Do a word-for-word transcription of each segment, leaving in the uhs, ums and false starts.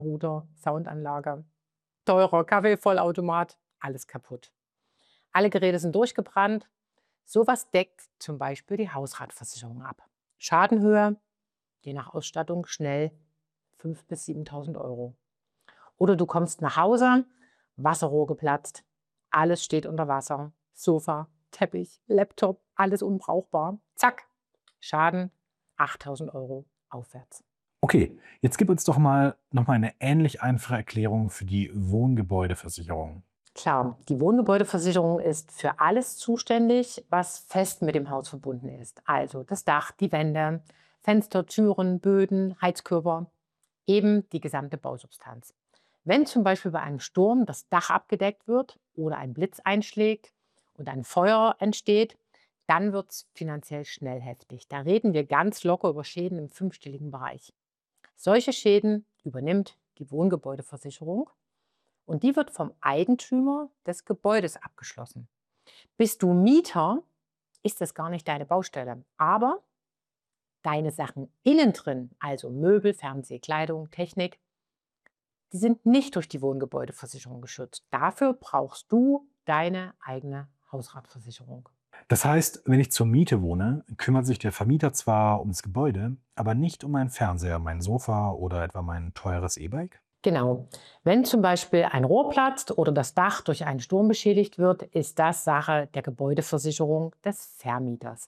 Router, Soundanlage, teurer Kaffeevollautomat, alles kaputt. Alle Geräte sind durchgebrannt. Sowas deckt zum Beispiel die Hausratversicherung ab. Schadenhöhe, je nach Ausstattung, schnell fünftausend bis siebentausend Euro. Oder du kommst nach Hause, Wasserrohr geplatzt, alles steht unter Wasser, Sofa, Teppich, Laptop, alles unbrauchbar. Zack, Schaden achttausend Euro aufwärts. Okay, jetzt gib uns doch mal noch mal eine ähnlich einfache Erklärung für die Wohngebäudeversicherung. Klar, die Wohngebäudeversicherung ist für alles zuständig, was fest mit dem Haus verbunden ist. Also das Dach, die Wände, Fenster, Türen, Böden, Heizkörper, eben die gesamte Bausubstanz. Wenn zum Beispiel bei einem Sturm das Dach abgedeckt wird oder ein Blitz einschlägt und ein Feuer entsteht, dann wird es finanziell schnell heftig. Da reden wir ganz locker über Schäden im fünfstelligen Bereich. Solche Schäden übernimmt die Wohngebäudeversicherung und die wird vom Eigentümer des Gebäudes abgeschlossen. Bist du Mieter, ist das gar nicht deine Baustelle. Aber deine Sachen innen drin, also Möbel, Fernseh, Kleidung, Technik, die sind nicht durch die Wohngebäudeversicherung geschützt. Dafür brauchst du deine eigene Hausratversicherung. Das heißt, wenn ich zur Miete wohne, kümmert sich der Vermieter zwar ums Gebäude, aber nicht um meinen Fernseher, mein Sofa oder etwa mein teures E-Bike? Genau. Wenn zum Beispiel ein Rohr platzt oder das Dach durch einen Sturm beschädigt wird, ist das Sache der Gebäudeversicherung des Vermieters.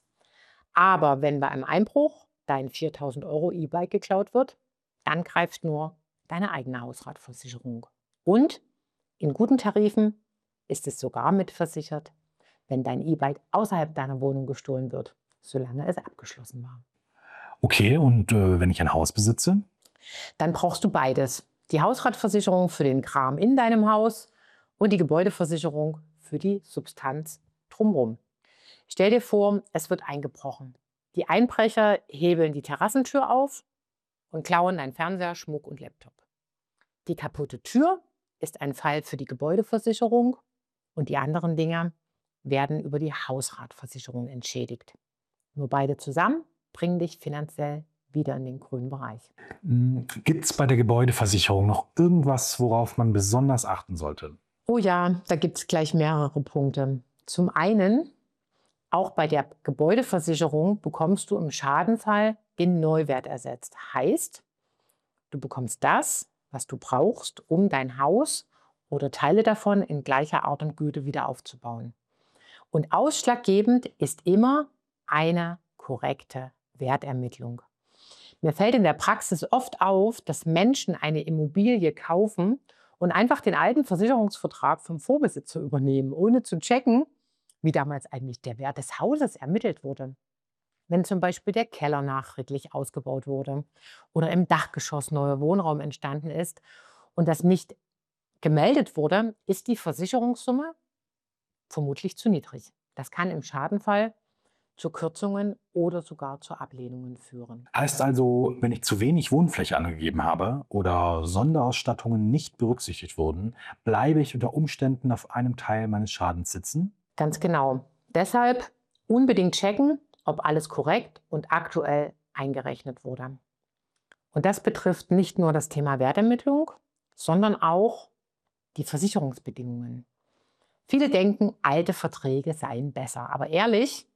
Aber wenn bei einem Einbruch dein viertausend Euro E-Bike geklaut wird, dann greift nur deine eigene Hausratversicherung. Und in guten Tarifen ist es sogar mitversichert, wenn dein E-Bike außerhalb deiner Wohnung gestohlen wird, solange es abgeschlossen war. Okay, und äh, wenn ich ein Haus besitze? Dann brauchst du beides. Die Hausratversicherung für den Kram in deinem Haus und die Gebäudeversicherung für die Substanz drumherum. Stell dir vor, es wird eingebrochen. Die Einbrecher hebeln die Terrassentür auf und klauen dein Fernseher, Schmuck und Laptop. Die kaputte Tür ist ein Fall für die Gebäudeversicherung und die anderen Dinge werden über die Hausratversicherung entschädigt. Nur beide zusammen bringen dich finanziell wieder in den grünen Bereich. Gibt es bei der Gebäudeversicherung noch irgendwas, worauf man besonders achten sollte? Oh ja, da gibt es gleich mehrere Punkte. Zum einen, auch bei der Gebäudeversicherung bekommst du im Schadenfall den Neuwert ersetzt. Heißt, du bekommst das, was du brauchst, um dein Haus oder Teile davon in gleicher Art und Güte wieder aufzubauen. Und ausschlaggebend ist immer eine korrekte Wertermittlung. Mir fällt in der Praxis oft auf, dass Menschen eine Immobilie kaufen und einfach den alten Versicherungsvertrag vom Vorbesitzer übernehmen, ohne zu checken, wie damals eigentlich der Wert des Hauses ermittelt wurde. Wenn zum Beispiel der Keller nachträglich ausgebaut wurde oder im Dachgeschoss neuer Wohnraum entstanden ist und das nicht gemeldet wurde, ist die Versicherungssumme vermutlich zu niedrig. Das kann im Schadenfall zu Kürzungen oder sogar zu Ablehnungen führen. Heißt also, wenn ich zu wenig Wohnfläche angegeben habe oder Sonderausstattungen nicht berücksichtigt wurden, bleibe ich unter Umständen auf einem Teil meines Schadens sitzen? Ganz genau. Deshalb unbedingt checken, ob alles korrekt und aktuell eingerechnet wurde. Und das betrifft nicht nur das Thema Wertermittlung, sondern auch die Versicherungsbedingungen. Viele denken, alte Verträge seien besser. Aber ehrlich,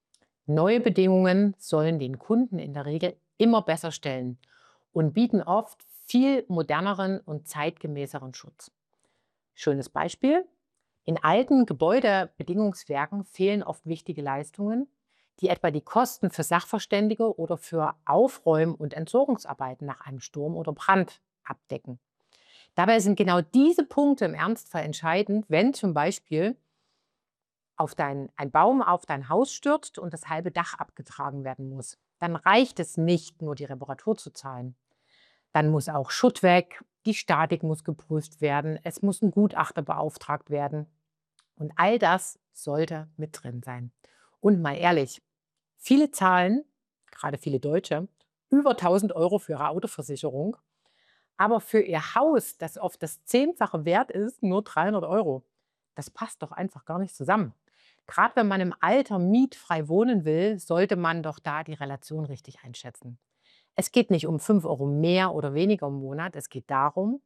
neue Bedingungen sollen den Kunden in der Regel immer besser stellen und bieten oft viel moderneren und zeitgemäßeren Schutz. Schönes Beispiel. In alten Gebäudebedingungswerken fehlen oft wichtige Leistungen, die etwa die Kosten für Sachverständige oder für Aufräum- und Entsorgungsarbeiten nach einem Sturm oder Brand abdecken. Dabei sind genau diese Punkte im Ernstfall entscheidend, wenn zum Beispiel auf dein, ein Baum auf dein Haus stürzt und das halbe Dach abgetragen werden muss. Dann reicht es nicht, nur die Reparatur zu zahlen. Dann muss auch Schutt weg, die Statik muss geprüft werden, es muss ein Gutachter beauftragt werden. Und all das sollte mit drin sein. Und mal ehrlich, viele zahlen, gerade viele Deutsche, über tausend Euro für ihre Autoversicherung, aber für ihr Haus, das oft das Zehnfache wert ist, nur dreihundert Euro. Das passt doch einfach gar nicht zusammen. Gerade wenn man im Alter mietfrei wohnen will, sollte man doch da die Relation richtig einschätzen. Es geht nicht um fünf Euro mehr oder weniger im Monat. Es geht darum,